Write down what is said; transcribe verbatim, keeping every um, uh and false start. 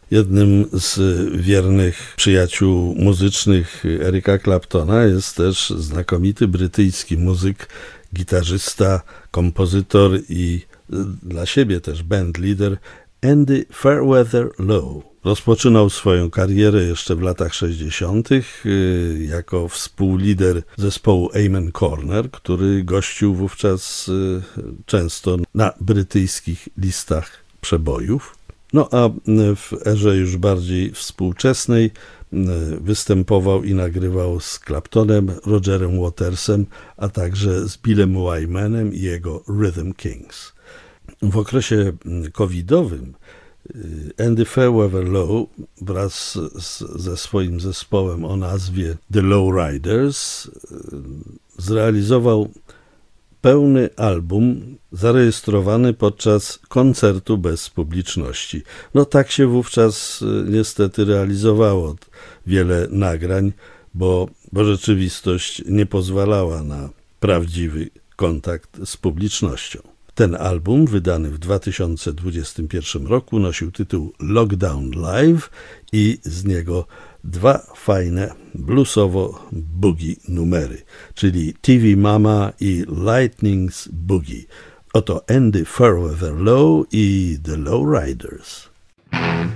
Jednym z wiernych przyjaciół muzycznych Erika Claptona jest też znakomity brytyjski muzyk, gitarzysta, kompozytor i dla siebie też bandleader Andy Fairweather Low. Rozpoczynał swoją karierę jeszcze w latach sześćdziesiątych jako współlider zespołu Amen Corner, który gościł wówczas często na brytyjskich listach przebojów. No a w erze już bardziej współczesnej występował i nagrywał z Claptonem, Rogerem Watersem, a także z Billem Wymanem i jego Rhythm Kings. W okresie covidowym Andy Fairweather Low wraz z, ze swoim zespołem o nazwie The Lowriders zrealizował pełny album zarejestrowany podczas koncertu bez publiczności. No tak się wówczas niestety realizowało wiele nagrań, bo, bo rzeczywistość nie pozwalała na prawdziwy kontakt z publicznością. Ten album, wydany w dwa tysiące dwudziestym pierwszym roku, nosił tytuł Lockdown Live i z niego dwa fajne bluesowo-boogie numery, czyli T V Mama i Lightning's Boogie. Oto Andy Fairweather Low i The Lowriders.